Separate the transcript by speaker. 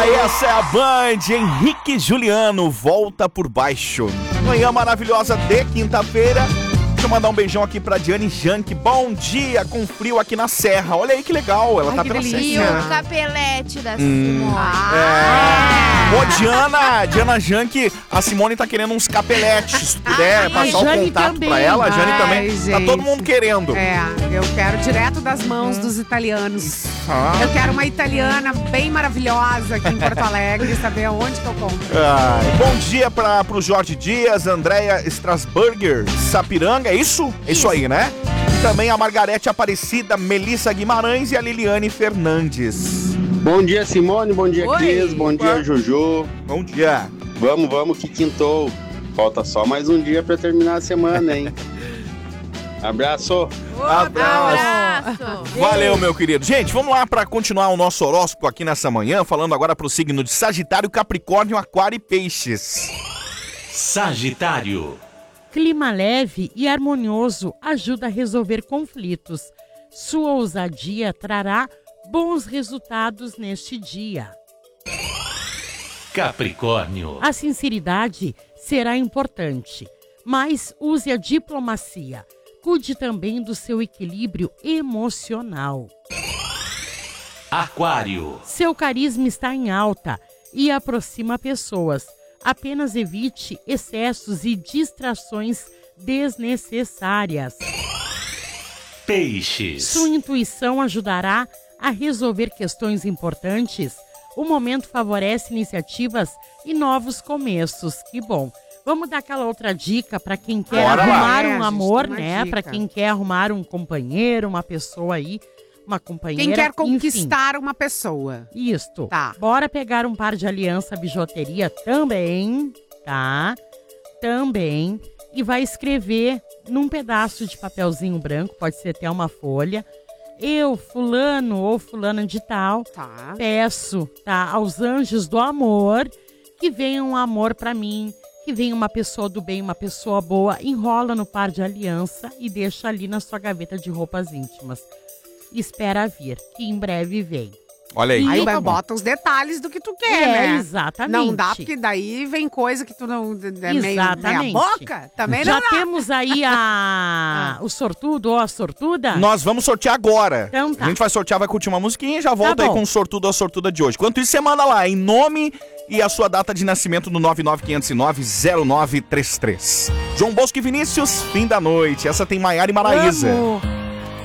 Speaker 1: Essa é a Band. Henrique e Juliano, volta por baixo. Manhã maravilhosa de quinta-feira. Deixa eu mandar um beijão aqui pra Diane Jank. Bom dia, com frio aqui na Serra. Olha aí que legal, ela tá pela Serra.
Speaker 2: E o capelete da Simone.
Speaker 1: Ô, Diana Jank, a Simone tá querendo uns capeletes. Se puder passar o contato
Speaker 3: também.
Speaker 1: pra ela, a Jane também.
Speaker 3: Gente.
Speaker 1: Tá todo mundo querendo.
Speaker 3: Eu quero direto das mãos dos italianos. Eu quero uma italiana bem maravilhosa aqui em Porto Alegre, saber aonde que eu compro.
Speaker 1: Bom dia pro Jorge Dias, Andréia Strasburger, Sapiranga, é isso? É isso aí, né? E também a Margarete Aparecida, Melissa Guimarães e a Liliane Fernandes.
Speaker 4: Bom dia, Simone, bom dia, Cris, bom dia, Jojo.
Speaker 1: Bom dia.
Speaker 4: Vamos que quintou. Falta só mais um dia pra terminar a semana, hein? Abraço.
Speaker 1: Abraço. Valeu, meu querido. Gente, vamos lá para continuar o nosso horóscopo aqui nessa manhã, falando agora pro signo de Sagitário, Capricórnio, Aquário e Peixes.
Speaker 5: Sagitário.
Speaker 6: Clima leve e harmonioso ajuda a resolver conflitos. Sua ousadia trará bons resultados neste dia.
Speaker 5: Capricórnio.
Speaker 6: A sinceridade será importante, mas use a diplomacia. Cuide também do seu equilíbrio emocional.
Speaker 5: Aquário.
Speaker 6: Seu carisma está em alta e aproxima pessoas. Apenas evite excessos e distrações desnecessárias.
Speaker 5: Peixes.
Speaker 6: Sua intuição ajudará a resolver questões importantes. O momento favorece iniciativas e novos começos. Que bom. Vamos dar aquela outra dica para quem quer arrumar um amor, né? Para quem quer arrumar um companheiro, uma pessoa aí, uma companheira.
Speaker 3: Quem quer conquistar uma pessoa.
Speaker 6: Isto.
Speaker 3: Tá.
Speaker 6: Bora pegar um par de aliança, bijuteria também, tá? Também. E vai escrever num pedaço de papelzinho branco, pode ser até uma folha. Eu, fulano ou fulana de tal, peço, tá, aos anjos do amor que venha um amor para mim, que venha uma pessoa do bem, uma pessoa boa, enrola no par de aliança e deixa ali na sua gaveta de roupas íntimas. Espera vir, que em breve vem.
Speaker 1: Olha aí.
Speaker 3: Aí bota os detalhes do que tu quer, né?
Speaker 6: Exatamente.
Speaker 3: Não dá, porque daí vem coisa que tu não... É meio
Speaker 6: exatamente.
Speaker 3: meia boca, também
Speaker 6: Já
Speaker 3: não dá.
Speaker 6: temos aí o sortudo ou a sortuda?
Speaker 1: Nós vamos sortear agora.
Speaker 6: Então tá.
Speaker 1: A gente vai sortear, vai curtir uma musiquinha e já volta aí
Speaker 6: bom.
Speaker 1: com o sortudo ou a sortuda de hoje. Enquanto isso, você manda lá em nome e a sua data de nascimento no 99509-0933. João Bosco e Vinícius, fim da noite. Essa tem Maiara e Maraísa.
Speaker 6: Amo.